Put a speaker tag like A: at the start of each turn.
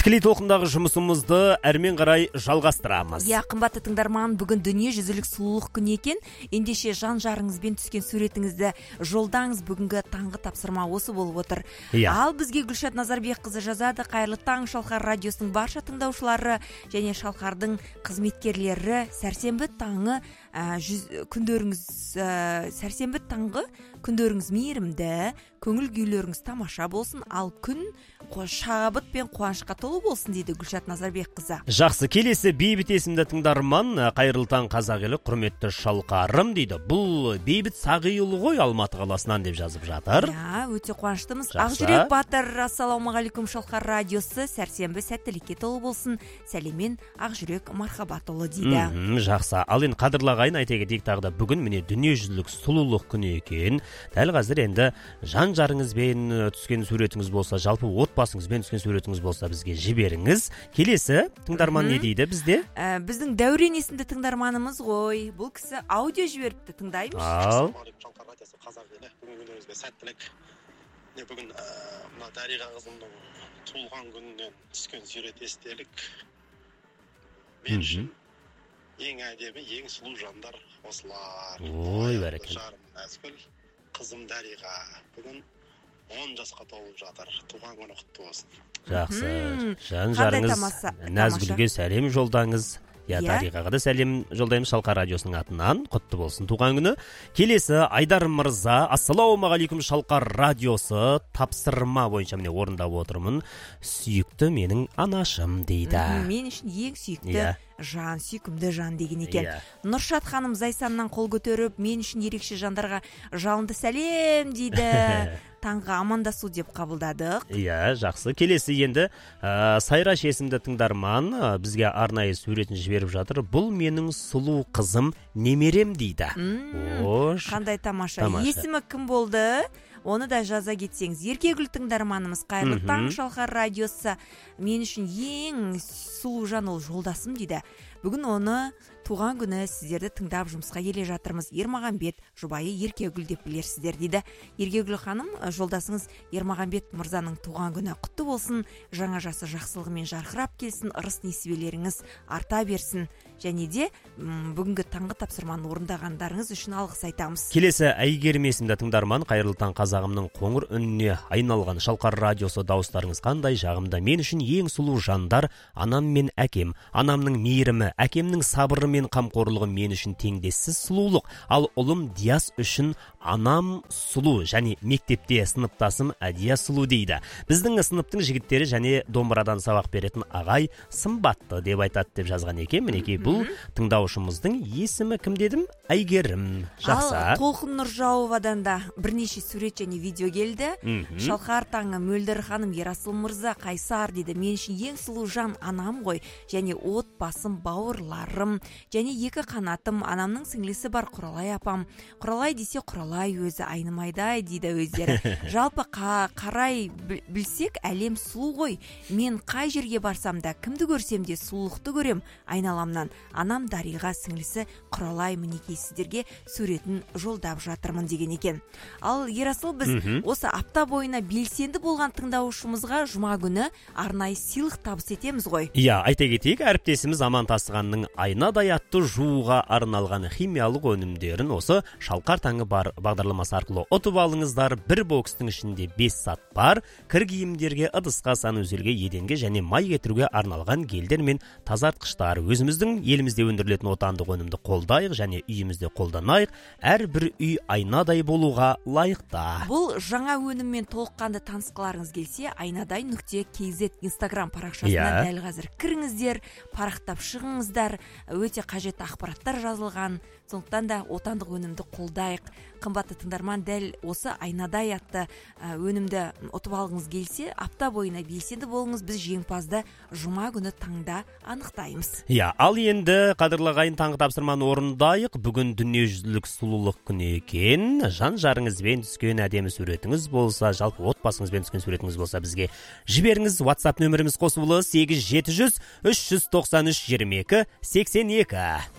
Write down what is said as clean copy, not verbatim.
A: Тікелей толқындағы жұмысымызды әрмен қарай жалғастырамыз.
B: Қымбатты тыңдарман, бүгін дүниежүзілік сұлулық күні екен. Ендеше жан жарыңызбен түскен суретіңізді жолдаңыз, бүгінгі таңғы тапсырма осы болып отыр. Ал бізге Гүлшат Назарбекқызы жазады: қайырлы таң, Шалқар радиосының барша тыңдаушылары және Шалқардың қызметкерлері. Сәрсенбі таңғы күндеріңіз мейірімді, көңіл күйлеріңіз тамаша болсын, ал күн шабыт пен қуанышқа толы болсын дейді Гүлшат Назарбекқызы.
A: Жақсы, келесі бейбіт есімді тыңдарман: қайырлы таң қазақ елі, құрметті Шалқарым дейді. Бұл бейбіт Сағиұлы ғой, Алматы қаласынан деп жазып жатыр.
B: Өте қуаныштымыз. Ақжүрек Батыр: ассалаумағалейкум, Шалқар радиосы сәрсенбі сәттілікке толы болсын, сәлемен Ақжүрек Мархабатұлы дейді.
A: Жақсы, ал енді қадірлағайын, айта кетейік, тағы да бүгін міне дүниежүзілік сұлулық күні екен. Дәл қазір енді жан жарыңызбен түскен суретіңіз болса, жалпы отбасыңызбен түскен суретіңіз болса, бізге жіберіңіз. Келесі тыңдарман не дейді бізде?
B: Біздің Дәурен есімді тыңдарманымыз ғой. Бұл кісі аудио жіберіпті, тыңдаймыз.
C: Ассалаумағалейкум, Шалқар радиосы қазақ елі. Бүгін күніңізге сәттілік. Бүгін мына Дариға қызымның туылған күнінен түскен сурет естелік. Мен үшін ең әдемі, ең сұлу жандар осылар.
A: Ой, бәрекелді.
C: Жарым Назгүл, қызым Дариға бүгін 10 жасқа толып жатыр. Туған күні құтты болсын.
A: Жақсы. Жан жарыңыз Назгүлге сәлем жолдаңыз. Дариғаға да сәлем жолдаймыз Шалқар радиосының атынан. Құтты болсын туған күні. Келесі Айдар мырза: ассалаумағалейкум, Шалқар радиосы, тапсырма бойынша міне орындап отырмын. Сүйікті менің анашым дейді.
B: Мен үшін ең сүйікті жан, сүйкімді жан деген екен. Нұршат ханым Зайсаннан қол көтеріп, мен үшін ерекше жандарға жалынды сәлем дейді. Таңғы амандасу деп қабылдадық.
A: Жақсы. Келесі енді Сайраш есімді тыңдарман бізге арнайы суретін жіберіп жатыр. Бұл менің сұлу қызым, немерем дейді.
B: Қандай тамаша. Есімі кім болды? Оны да жаза кетсеңіз. Еркегүл тыңдарманымыз: қайырлы таң, Шалқар радиосы, мен үшін ең сұлу жан ол жолдасым дейді. Бүгін оны туған күні сіздерді тыңдап жұмысқа келе жатырмыз. Ермағанбет, жұбайы Еркегүл деп білерсіздер дейді. Еркегүл ханым, жолдасыңыз Ермағанбет мырзаның туған күні құтты болсын, жаңа жасы жақсылығымен жарқырап келсін, ырыс несібелеріңіз арта берсін. Және де бүгінгі таңғы тапсырманы орындағандарыңыз үшін алғыс айтамыз.
A: Келесі Әйгерім есімді тыңдарман: қайырлы таң, қазағымның қоңыр үніне айналған Шалқар радиосы, дауыстарыңыз қандай жағымда. Мен үшін ең сұлу жандар анам мен әкем. Анамның мейірімі, әкемнің сабыры мен қамқорлығы мен үшін теңдессіз сұлулық. Ал ұлым Диас үшін анам сұлу, және мектепте сыныптасым Әдия сұлу дейді. Біздің сыныптың жігіттері және домбырадан сабақ беретін ағай сымбатты деп айтады деп жазған екен. Мінекей бұл тыңдаушымыздың есімі кім дедім? Әйгерім. Жақсы.
B: Ал Толқын Нұржауовадан да бірнеше сурет және видео келді. Шалқар таңы, Мөлдір ханым, Ерасыл мырза, Қайсар дейді. Мен үшін ең сұлу жан анам ғой, және отбасым, бауырларым, және екі қанатым, анамның сіңлісі бар Құралай апам. Құралай десе Құралай өзі айнымайдай дейді өздері. Жалпы қарай білсек, әлем сұлу ғой. Мен қай жерге барсам да, кімді көрсем де сұлулықты көрем айналамнан. Анам Дариға, сіңлісі Құралай, мінекей сіздерге суретін жолдап жатырмын деген екен. Ал Ерасыл, біз осы апта бойына белсенді болған тыңдаушымызға жұма күні арнайы сыйлық табыс етеміз ғой.
A: Айта кетейік, әріптесіміз Аман Тасығанның айнадай атты жууға арналған химиялық өнімдерін осы Шалқар таңы бар бағдарламасы арқылы ұтып алыңыздар. Бір бокстың ішінде 5 сат бар. Кір киімдерге, ыдысқа, санузелге, еденге және май кетіруге арналған гельдер мен тазартқыштар. Өзіміздің елімізде өндірілетін отандық өнімді қолдайық және үйімізде қолданайық. Әрбір үй айнадай болуға лайықты.
B: Бұл жаңа өніммен толыққанды танысқыларыңыз келсе, айнадай.kz Instagram парақшасына дәл қазір кіріңіздер, парақтап шығыңыздар. Өте қажетті ақпараттар жазылған. Сондықтан да отандық өнімді қолдайық. Қымбатты тыңдарман, дәл осы айнадай атты өнімді ұтып алғыңыз келсе, апта бойына белсенді болыңыз. Біз жеңімпазды жұма күні таңда анықтаймыз.
A: Ал енді қадірлағайын таңғы тапсырманы орындайық. Бүгін дүниежүзілік сұлулық күні екен. Жан жарыңызбен түскен әдемі суретіңіз болса, жалпы отбасыңызбен түскен суретіңіз болса, бізге жіберіңіз. WhatsApp нөміріміз қосулы 8700 393 22 82.